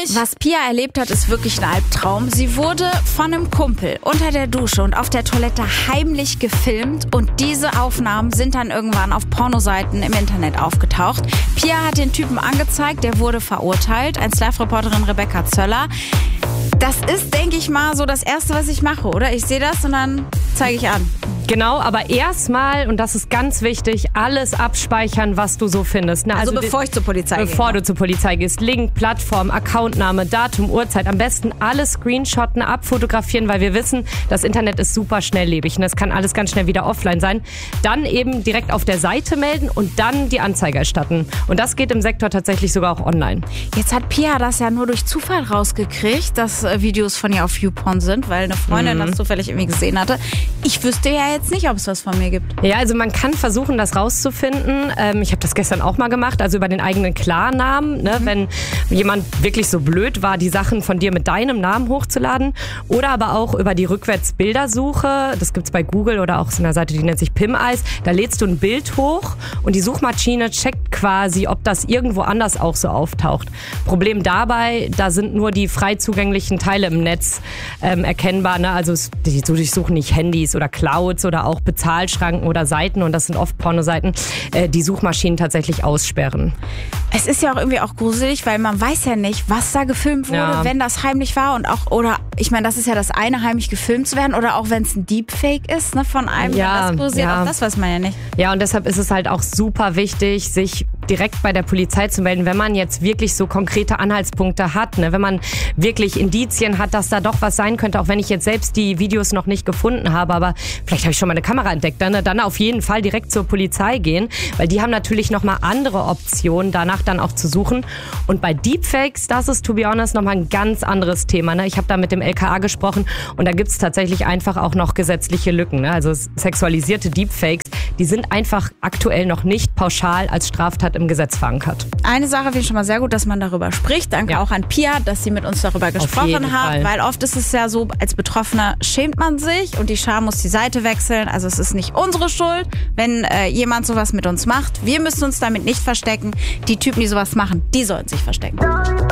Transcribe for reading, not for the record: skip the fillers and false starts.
Was Pia erlebt hat, ist wirklich ein Albtraum. Sie wurde von einem Kumpel unter der Dusche und auf der Toilette heimlich gefilmt und diese Aufnahmen sind dann irgendwann auf Pornoseiten im Internet aufgetaucht. Pia hat den Typen angezeigt, der wurde verurteilt. 1Live-Reporterin Rebecca Zöller. Das ist, denke ich mal, so das Erste, was ich mache, oder? Ich sehe das und dann zeige ich an. Genau, aber erstmal, und das ist ganz wichtig, alles abspeichern, was du so findest. Ne? Also bevor ich zur Polizei gehe. Bevor du zur Polizei gehst. Link, Plattform, Accountname, Datum, Uhrzeit. Am besten alles screenshotten, abfotografieren, weil wir wissen, das Internet ist super schnelllebig. Und das kann alles ganz schnell wieder offline sein. Dann eben direkt auf der Seite melden und dann die Anzeige erstatten. Und das geht im Sektor tatsächlich sogar auch online. Jetzt hat Pia das ja nur durch Zufall rausgekriegt, dass Videos von ihr auf YouPorn sind, weil eine Freundin das zufällig irgendwie gesehen hatte. Ich wüsste ja jetzt nicht, ob es was von mir gibt. Ja, also man kann versuchen, das rauszufinden. Ich habe das gestern auch mal gemacht, also über den eigenen Klarnamen. Ne? Wenn jemand wirklich so blöd war, die Sachen von dir mit deinem Namen hochzuladen. Oder aber auch über die Rückwärtsbildersuche. Das gibt's bei Google oder auch so einer Seite, die nennt sich PimEyes. Da lädst du ein Bild hoch und die Suchmaschine checkt quasi, ob das irgendwo anders auch so auftaucht. Problem dabei, da sind nur die frei zugänglichen Teile im Netz erkennbar. Ne? Also die durchsuchen nicht Handys oder Clouds oder auch Bezahlschranken oder Seiten, und das sind oft Pornoseiten, die Suchmaschinen tatsächlich aussperren. Es ist ja auch irgendwie auch gruselig, weil man weiß ja nicht, was da gefilmt wurde, wenn das heimlich war und auch, oder ich meine, das ist ja das eine, heimlich gefilmt zu werden, oder auch wenn es ein Deepfake ist, ne, von einem, das kursiert, auch das weiß man ja nicht. Ja, und deshalb ist es halt auch super wichtig, sich direkt bei der Polizei zu melden, wenn man jetzt wirklich so konkrete Anhaltspunkte hat, ne? Wenn man wirklich Indizien hat, dass da doch was sein könnte, auch wenn ich jetzt selbst die Videos noch nicht gefunden habe, aber vielleicht habe ich schon mal eine Kamera entdeckt, ne? Dann auf jeden Fall direkt zur Polizei gehen, weil die haben natürlich nochmal andere Optionen, danach dann auch zu suchen. Und bei Deepfakes, das ist, to be honest, nochmal ein ganz anderes Thema, ne? Ich habe da mit dem LKA gesprochen und da gibt es tatsächlich einfach auch noch gesetzliche Lücken, ne? Also sexualisierte Deepfakes, die sind einfach aktuell noch nicht pauschal als Straftat im Gesetz verankert. Eine Sache finde ich schon mal sehr gut, dass man darüber spricht. Danke auch an Pia, dass sie mit uns darüber gesprochen hat, weil oft ist es ja so, als Betroffener schämt man sich und die Scham muss die Seite wechseln. Also es ist nicht unsere Schuld, wenn jemand sowas mit uns macht. Wir müssen uns damit nicht verstecken. Die Typen, die sowas machen, die sollten sich verstecken.